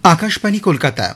Akashvani Kolkata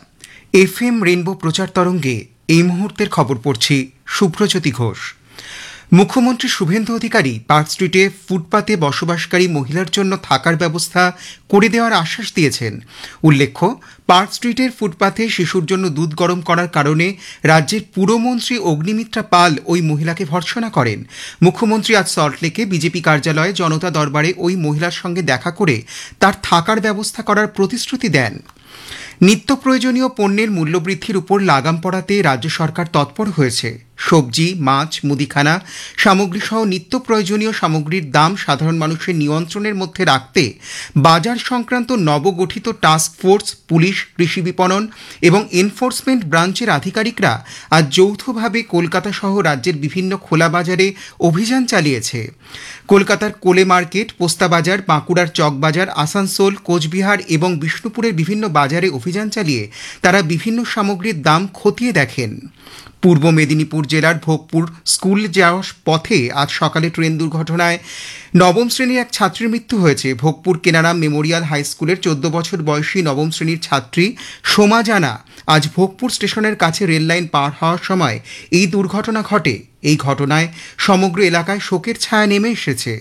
FM rainbow প্রচার তরঙ্গে এই মুহূর্তের খবর পড়ছি সুপ্রজ্যোতি ঘোষ। মুখ্যমন্ত্রী শুভেন্দু অধিকারী পার্ক স্ট্রিটে ফুটপাতে বসবাসকারী মহিলার জন্য থাকার ব্যবস্থা করে দেওয়ার আশ্বাস দিয়েছেন। উল্লেখ্য, পার্ক স্ট্রিটের ফুটপাতে শিশুর জন্য দুধ গরম করার কারণে রাজ্যের পুরমন্ত্রী অগ্নিমিত্রা পাল ওই মহিলাকে ভর্ৎসনা করেন। মুখ্যমন্ত্রী আজ সল্টলেকে বিজেপি কার্যালয়ে জনতা দরবারে ওই মহিলার সঙ্গে দেখা করে তার থাকার ব্যবস্থা করার প্রতিশ্রুতি দেন। নিত্য প্রয়োজনীয় পণ্যের মূল্যবৃদ্ধির উপর লাগাম পড়াতে রাজ্য সরকার তৎপর হয়েছে। সবজি, মাছ, মুদিখানা সামগ্রী সহ নিত্য প্রয়োজনীয় সামগ্রীর দাম সাধারণ মানুষের নিয়ন্ত্রণের মধ্যে রাখতে বাজার সংক্রান্ত নবগঠিত টাস্ক ফোর্স, পুলিশ, কৃষি বিপণন এবং এনফোর্সমেন্ট ব্রাঞ্চের আধিকারিকরা আজ যৌথভাবে কলকাতা সহ রাজ্যের বিভিন্ন খোলা বাজারে অভিযান চালিয়েছে। কলকাতার কোলে মার্কেট, পোস্তা বাজার, বাঁকুড়ার চকবাজার, আসানসোল, কোচবিহার এবং বিষ্ণুপুরের বিভিন্ন বাজারে অভিযান চালিয়ে তারা বিভিন্ন সামগ্রীর দাম খতিয়ে দেখেন। পূর্ব মেদিনীপুর জেলার ভোগপুর স্কুল যাওয়ার পথে আজ সকালে ট্রেন দুর্ঘটনায় নবম শ্রেণীর এক ছাত্রীর মৃত্যু হয়েছে। ভোগপুর কেনারাম মেমোরিয়াল হাই স্কুলের 14 বছর বয়সী নবম শ্রেণীর ছাত্রী সোমা জানা আজ ভোগপুর স্টেশনের কাছে রেললাইন পার হওয়ার সময় এই দুর্ঘটনা ঘটে। এই ঘটনায় সমগ্র এলাকায় শোকের ছায়া নেমে এসেছে।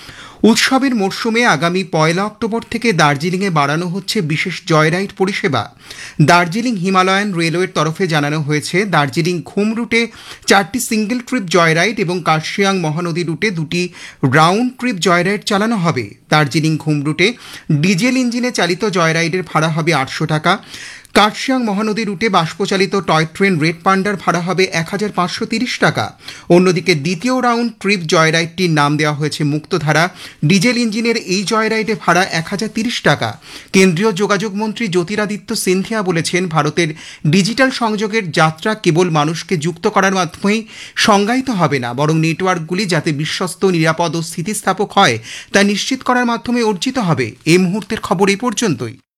উৎসবের মরশুমে আগামী 1 অক্টোবর থেকে দার্জিলিংয়ে বাড়ানো হচ্ছে বিশেষ জয়রাইড পরিষেবা। দার্জিলিং হিমালয়ান রেলওয়ের তরফে জানানো হয়েছে, দার্জিলিং ঘুম রুটে 4টি সিঙ্গেল ট্রিপ জয়রাইড এবং কার্শিয়াং মহানদী রুটে 2টি রাউন্ড ট্রিপ জয়রাইড চালানো হবে। দার্জিলিং ঘুম রুটে ডিজেল ইঞ্জিনে চালিত জয়রাইডের ভাড়া হবে 800 টাকা। কার্শিয়াং মহানদী রুটে বাষ্পচালিত টয় ট্রেন রেড পান্ডার ভাড়া হবে 1530 টাকা। অন্যদিকে দ্বিতীয় রাউন্ড ট্রিপ জয়রাইডটির নাম দেওয়া হয়েছে মুক্তধারা। ডিজেল ইঞ্জিনের এই জয়রাইডে ভাড়া 1030 টাকা। কেন্দ্রীয় যোগাযোগ মন্ত্রী জ্যোতিরাদিত্য সিন্ধিয়া বলেছেন, ভারতের ডিজিটাল সংযোগের যাত্রা কেবল মানুষকে যুক্ত করার মাধ্যমেই সংজ্ঞায়িত হবে না, বরং নেটওয়ার্কগুলি যাতে বিশ্বস্ত, নিরাপদ ও স্থিতিস্থাপক হয় তা নিশ্চিত করার মাধ্যমে অর্জিত হবে। এই মুহূর্তের খবর এই পর্যন্তই।